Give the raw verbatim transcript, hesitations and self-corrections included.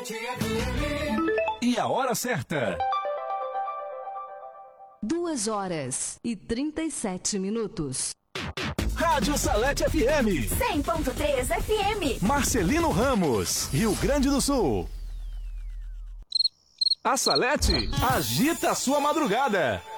E a hora certa. Duas horas e trinta e sete minutos. Rádio Salete F M. cem ponto três F M. Marcelino Ramos, Rio Grande do Sul. A Salete agita a sua madrugada.